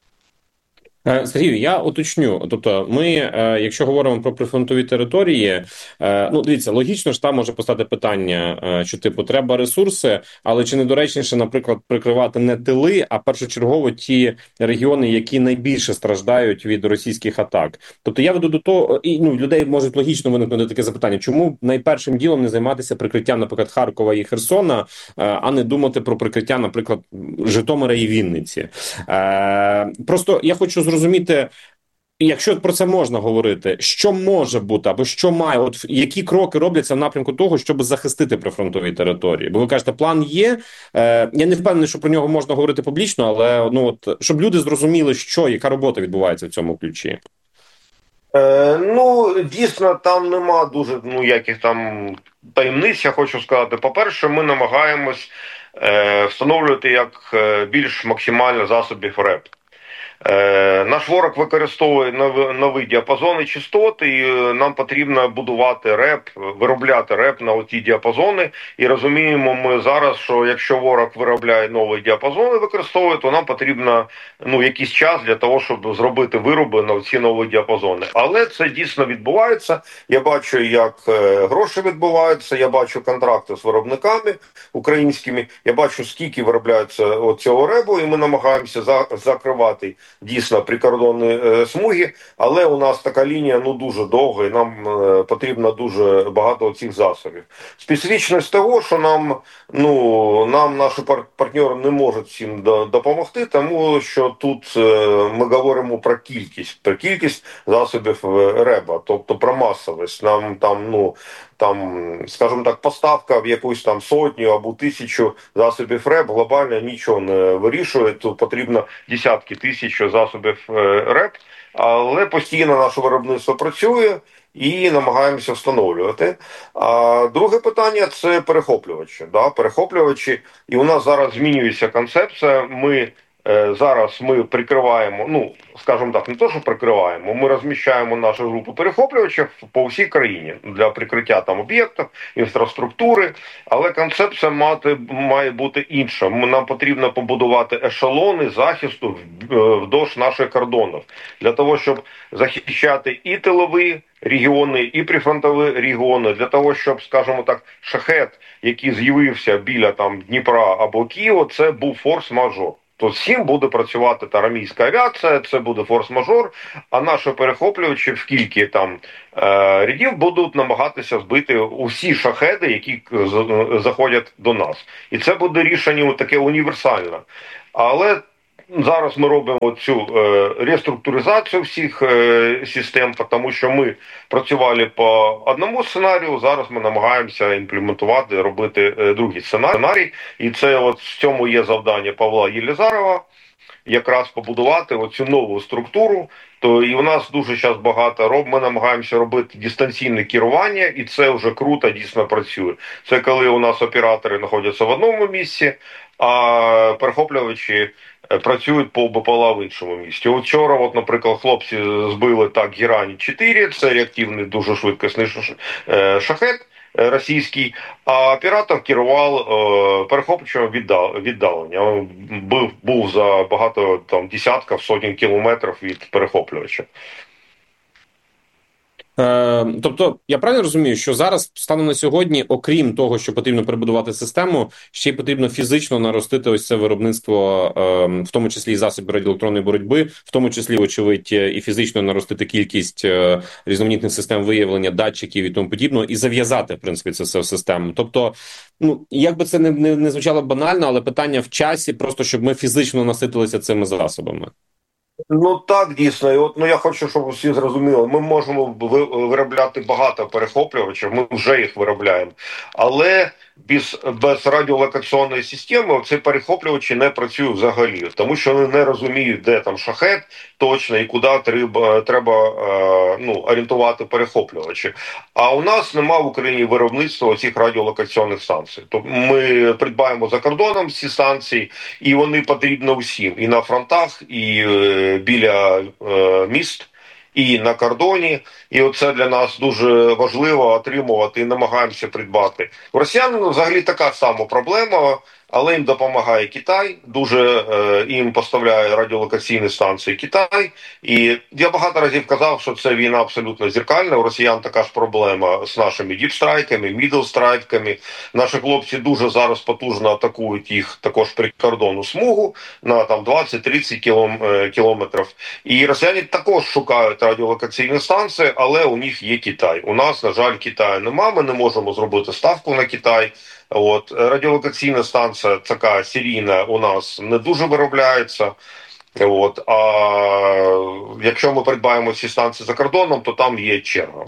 Сергію, я уточню. Тобто ми, якщо говоримо про прифронтові території, дивіться, логічно ж там може постати питання, що треба ресурси, але чи недоречніше, наприклад, прикривати не тили, а першочергово ті регіони, які найбільше страждають від російських атак. Тобто я веду до того, і людей можуть логічно виникнути таке запитання, чому найпершим ділом не займатися прикриттям, наприклад, Харкова і Херсона, а не думати про прикриття, наприклад, Житомира і Вінниці. Просто я хочу зрозуміти, якщо про це можна говорити, що може бути або що має, які кроки робляться в напрямку того, щоб захистити прифронтові території? Бо ви кажете, план є. Я не впевнений, що про нього можна говорити публічно, але щоб люди зрозуміли, яка робота відбувається в цьому ключі. Дійсно, там нема дуже яких там таємниць, я хочу сказати. По-перше, ми намагаємось встановлювати як більш максимально засобів РЕП. Наш ворог використовує нові діапазони частот, і нам потрібно будувати РЕП, виробляти РЕП на ті діапазони. І розуміємо ми зараз, що якщо ворог виробляє нові діапазони, використовує, то нам потрібно якийсь час для того, щоб зробити вироби на ці нові діапазони. Але це дійсно відбувається. Я бачу, як гроші відбуваються, я бачу контракти з виробниками українськими, я бачу, скільки виробляється цього РЕБу, і ми намагаємося закривати дійсно прикордонні смуги, але у нас така лінія дуже довга і нам потрібно дуже багато цих засобів. Специфічність того, що нам наші партнери не можуть всім допомогти, тому що тут ми говоримо про кількість засобів РЕБа, тобто про масовість. Нам скажімо так, поставка в якусь там 100 або 1000 засобів РЕБ глобально нічого не вирішує. Тут потрібно десятки тисяч засобів РЕБ, але постійно наше виробництво працює і намагаємося встановлювати. А друге питання – це перехоплювачі. Перехоплювачі, і у нас зараз змінюється концепція. Зараз ми прикриваємо, скажімо так, не то, що прикриваємо, ми розміщаємо нашу групу перехоплювачів по всій країні для прикриття там об'єктів, інфраструктури, але концепція має бути інша. Нам потрібно побудувати ешелони захисту вдовж наших кордонів, для того, щоб захищати і тилові регіони, і прифронтові регіони, для того, щоб, скажімо так, шахет, який з'явився біля Дніпра або Києва, це був форс-мажор. То всім буде працювати арамійська авіація, це буде форс-мажор, а наші перехоплювачі в кілька рядів будуть намагатися збити усі шахеди, які заходять до нас. І це буде рішення таке універсальне. Але зараз ми робимо цю реструктуризацію всіх систем, тому що ми працювали по одному сценарію, зараз ми намагаємося імплементувати, робити другий сценарій. І це в цьому є завдання Павла Єлизарова, якраз побудувати оцю нову структуру. І у нас дуже зараз багато ми намагаємося робити дистанційне керування, і це вже круто, дійсно працює. Це коли у нас оператори знаходяться в одному місці, а перехоплювачі працюють по БПЛА в іншому місці. Вчора, наприклад, хлопці збили Герані-4, це реактивний дуже швидкісний шахет російський, а оператор керував перехоплювачем віддалення. Був за багато десятків, сотень кілометрів від перехоплювача. Тобто, я правильно розумію, що зараз, станом на сьогодні, окрім того, що потрібно перебудувати систему, ще й потрібно фізично наростити ось це виробництво, в тому числі і засобів радіоелектронної боротьби, в тому числі, очевидь, і фізично наростити кількість різноманітних систем виявлення, датчиків і тому подібного, і зав'язати, в принципі, це все в систему. Тобто, як би це не звучало банально, але питання в часі, просто щоб ми фізично наситилися цими засобами. Так, дійсно. І я хочу, щоб усі зрозуміли, ми можемо виробляти багато перехоплювачів, ми вже їх виробляємо. Але без радіолокаційної системи ці перехоплювачі не працюють взагалі, тому що вони не розуміють, де там шахет точно і куди треба орієнтувати перехоплювачі. А у нас немає в Україні виробництва цих радіолокаційних станцій. Тобто ми придбаємо за кордоном ці станції, і вони потрібні усім. І на фронтах, і біля міст, і на кордоні. І оце для нас дуже важливо отримувати і намагаємося придбати. У росіян взагалі така сама проблема, але їм допомагає Китай, дуже їм поставляє радіолокаційні станції Китай. І я багато разів казав, що це війна абсолютно зеркальна. У росіян така ж проблема з нашими діпстрайками, мідлстрайками. Наші хлопці дуже зараз потужно атакують їх також прикордонну смугу на 20-30 кілометрів. І росіяни також шукають радіолокаційні станції, але у них є Китай. У нас, на жаль, Китаю немає, ми не можемо зробити ставку на Китай. Радіолокаційна станція така серійна у нас не дуже виробляється. А якщо ми придбаємо ці станції за кордоном, то там є черга.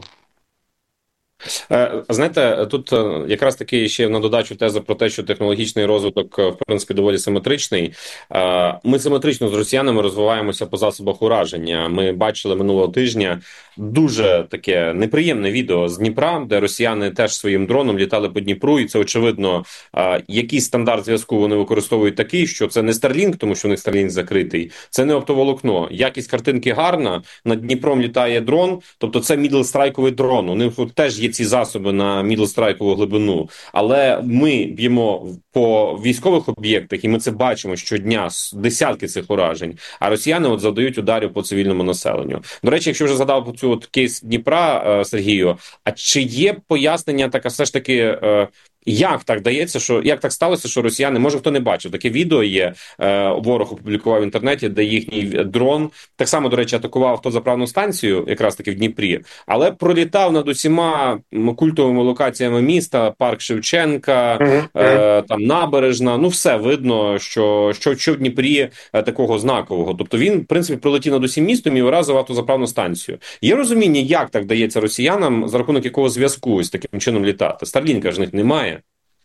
Знаєте, тут якраз таки ще на додачу теза про те, що технологічний розвиток, в принципі, доволі симетричний. Ми симетрично з росіянами розвиваємося по засобах ураження. Ми бачили минулого тижня дуже таке неприємне відео з Дніпра, де росіяни теж своїм дроном літали по Дніпру, і це, очевидно, якийсь стандарт зв'язку вони використовують такий, що це не Starlink, тому що у них Starlink закритий, це не оптоволокно. Якість картинки гарна, над Дніпром літає дрон, тобто це мідлстрайковий дрон. У них теж є ці засоби на мідлстрайкову глибину, але ми б'ємо по військових об'єктах, і ми це бачимо щодня, десятки цих уражень, а росіяни завдають ударів по цивільному населенню. До речі, якщо вже згадав цю кейс Дніпра, Сергію, а чи є пояснення така все ж таки Як так дається, як так сталося, що росіяни, може хто не бачив, таке відео є, ворог опублікував в інтернеті, де їхній дрон так само, до речі, атакував автозаправну станцію, якраз таки в Дніпрі, але пролітав над усіма культовими локаціями міста, парк Шевченка, там набережна, ну все видно, що в Дніпрі такого знакового. Тобто він, в принципі, пролетів над усім містом і вразив автозаправну станцію. Є розуміння, як так дається росіянам, за рахунок якого зв'язку з таким чином літати? Старлінка ж в них немає.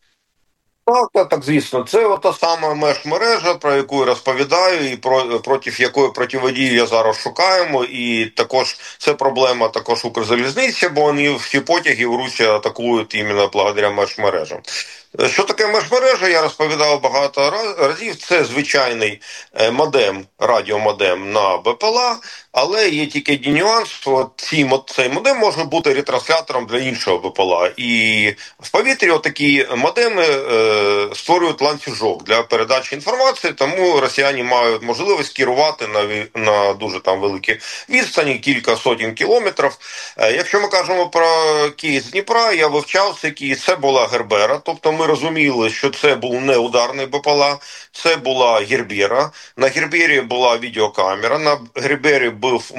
Так, звісно. Це ота сама межмережа, про яку я розповідаю, і проти якої протидії зараз шукаємо. І також це проблема також Укрзалізниці, бо вони всі потяги в Русі атакують іменно благодаря межмережам. Що таке межмережа, я розповідав багато разів. Це звичайний модем, радіомодем на БПЛА, але є тільки нюанс, що цей модем може бути ретранслятором для іншого БПЛА. І в повітрі такі модеми створюють ланцюжок для передачі інформації, тому росіяни мають можливість керувати на дуже там великі відстані, кілька сотень кілометрів. Якщо ми кажемо про кейс Дніпра, я вивчав цей кейс, це була Гербера, тобто ми розуміли, що це був не ударний БПЛА, це була Гербера. На Гербері була відеокамера, на Гербері був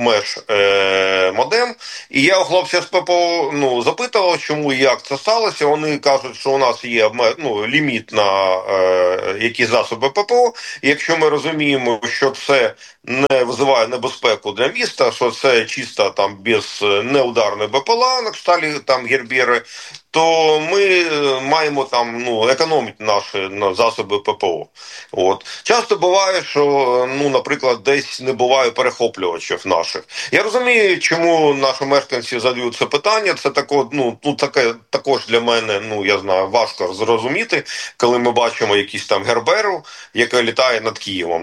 модем. І я у хлопців з ППО запитував, чому і як це сталося. Вони кажуть, що у нас є ліміт на якісь засоби ППО. І якщо ми розуміємо, що це не визиває небезпеку для міста, що це чисто там без неударної БПЛА, на кшталі там Гербери, то ми маємо там економити наші засоби ППО. Часто буває, що наприклад, десь не буває перехоплювачів наших. Я розумію, чому наші мешканці задають це питання. Це таке також для мене, я знаю, важко зрозуміти, коли ми бачимо якісь там Герберу, яка літає над Києвом,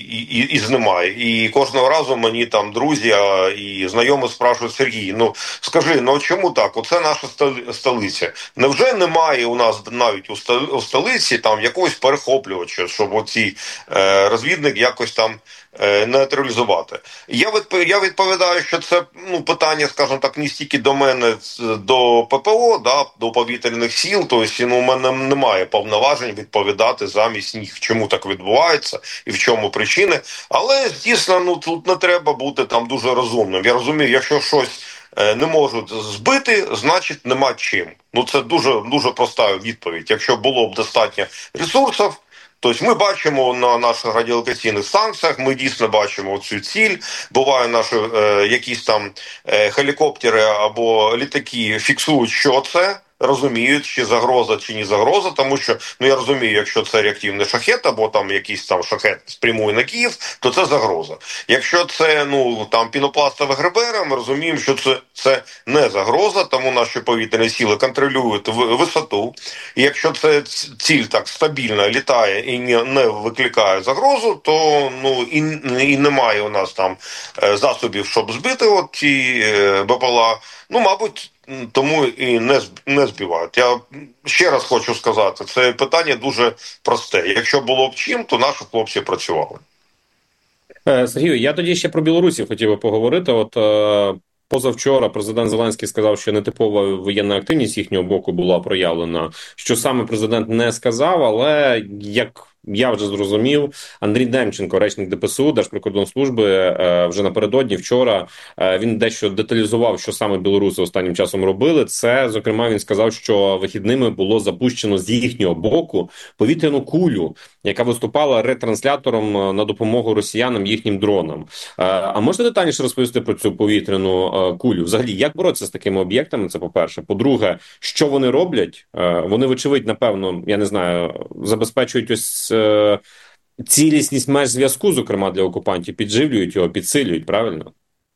і знімає. І кожного разу мені там друзі і знайомі спрашують: Сергій, скажи, чому так? Оце наша столиця. Невже немає у нас навіть у столиці там якогось перехоплювача, щоб оці розвідник якось там нейтралізувати? Я відповідаю, що це питання, скажімо так, не стільки до мене, до ППО, до повітряних сил, тобто у мене немає повноважень відповідати замість них, чому так відбувається і в чому причини. Але, дійсно, тут не треба бути там дуже розумним. Я розумію, якщо щось не можуть збити, значить нема чим. Це дуже, дуже проста відповідь. Якщо було б достатньо ресурсів, тобто ми бачимо на наших радіолокаційних станціях, ми дійсно бачимо цю ціль. Буває наші якісь там гелікоптери або літаки фіксують, що це, розуміють, чи загроза, чи не загроза, тому що, я розумію, якщо це реактивний шахет, або там якийсь там шахет спрямує на Київ, то це загроза. Якщо це, там пінопластова Гербера, ми розуміємо, що це не загроза, тому наші повітряні сили контролюють висоту. І якщо це ціль так стабільно літає і не викликає загрозу, то, і немає у нас там засобів, щоб збити ці БПЛА, мабуть, тому і не збивають. Я ще раз хочу сказати, це питання дуже просте. Якщо було б чим, то наші хлопці працювали. Сергію, я тоді ще про білорусів хотів би поговорити. Позавчора президент Зеленський сказав, що нетипова воєнна активність їхнього боку була проявлена. Що саме президент не сказав, але як я вже зрозумів, Андрій Демченко, речник ДПСУ, Держприкордонслужби, вже напередодні, вчора, він дещо деталізував, що саме білоруси останнім часом робили. Це, зокрема, він сказав, що вихідними було запущено з їхнього боку повітряну кулю, яка виступала ретранслятором на допомогу росіянам їхнім дронам. А можете детальніше розповісти про цю повітряну кулю? Взагалі, як боротися з такими об'єктами? Це по-перше. По-друге, що вони роблять? Вони, вочевидь, напевно, я не знаю, забезпечують ось цілісність меж зв'язку, зокрема, для окупантів, підживлюють його, підсилюють, правильно?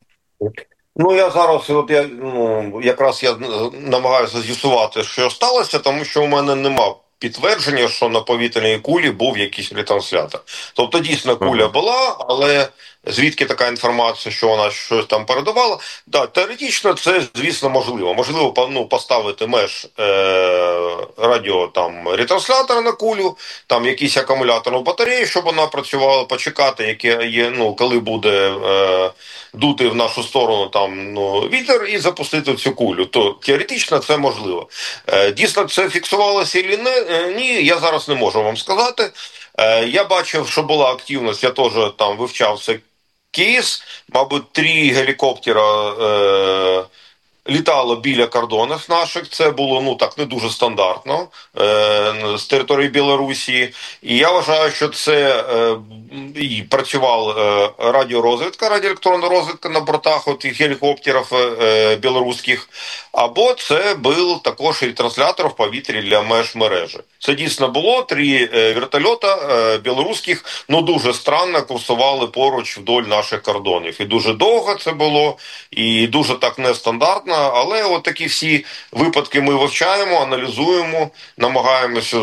Я зараз, якраз я намагаюся з'ясувати, що сталося, тому що у мене нема підтвердження, що на повітряній кулі був якийсь ретранслятор. Тобто, дійсно, куля була, але звідки така інформація, що вона щось там передавала. Да, теоретично це, звісно, можливо. Можливо, поставити меж радіо там ретранслятора на кулю, там якісь акумуляторну батарею, щоб вона працювала, почекати, яке є, коли буде дути в нашу сторону там вітер, і запустити в цю кулю. То теоретично це можливо. Дійсно, це фіксувалося чи ні, я зараз не можу вам сказати. Я бачив, що була активність, я теж там вивчав цей кейс, мабуть, 3 гелікоптера літало біля кордонів наших, це було не дуже стандартно з території Білорусі. І я вважаю, що це і працювала радіорозвідка, радіоелектронна розвідка на бортах тих гелікоптерів білоруських, або це був також ретранслятор в повітрі для меж мережі. Це дійсно було, 3 вертольота білоруських, дуже странно курсували поруч вдоль наших кордонів. І дуже довго це було, і дуже так нестандартно. Але от такі всі випадки ми вивчаємо, аналізуємо, намагаємося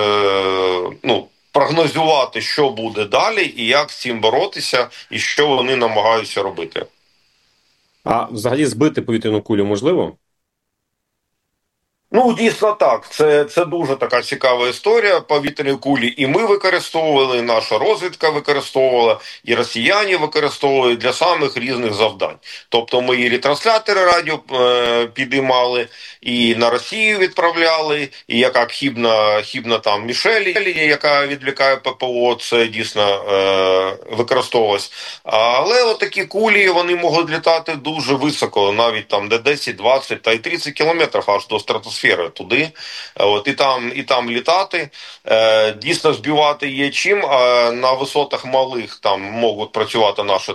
прогнозувати, що буде далі, і як з цим боротися, і що вони намагаються робити. А взагалі збити повітряну кулю можливо? Дійсно так. Це дуже така цікава історія повітряної кулі. І ми використовували, і наша розвідка використовувала, і росіяни використовували для самих різних завдань. Тобто ми і ретранслятори радіо підіймали, і на Росію відправляли, і яка хібна там Мішель, яка відвлікає ППО, це дійсно використовувалось. Але отакі кулі, вони можуть літати дуже високо, навіть там де 10, 20 та й 30 кілометрів аж до стратосфери. Туди, і там літати. Дійсно збивати є чим, а на висотах малих там можуть працювати наші